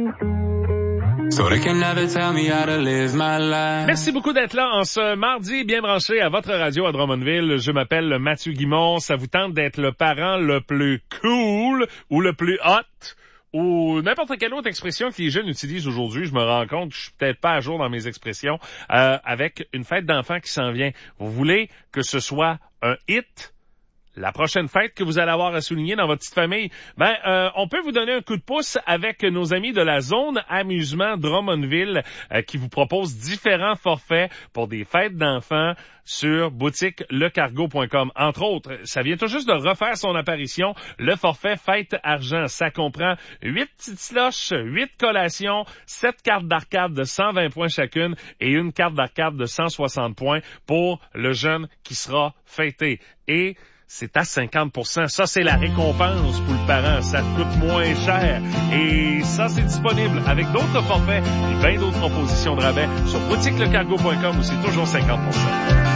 So they can never tell me how to live my life. Merci beaucoup d'être là en ce mardi, bien branché à votre radio à Drummondville. Je m'appelle Mathieu Guimond. Ça vous tente d'être le parent le plus cool ou le plus hot ou n'importe quelle autre expression que les jeunes utilisent aujourd'hui? Je me rends compte que je suis peut-être pas à jour dans mes expressions. Avec une fête d'enfants qui s'en vient, vous voulez que ce soit un hit? La prochaine fête que vous allez avoir à souligner dans votre petite famille, on peut vous donner un coup de pouce avec nos amis de la zone amusement Drummondville qui vous proposent différents forfaits pour des fêtes d'enfants sur boutiquelecargo.com. Entre autres, ça vient tout juste de refaire son apparition, le forfait Fête Argent. Ça comprend 8 petites slushs, 8 collations, 7 cartes d'arcade de 120 points chacune et une carte d'arcade de 160 points pour le jeune qui sera fêté. Et c'est à 50%. Ça, c'est la récompense pour le parent. Ça coûte moins cher. Et ça, c'est disponible avec d'autres forfaits et bien d'autres propositions de rabais sur boutiquelecargo.com où c'est toujours 50%.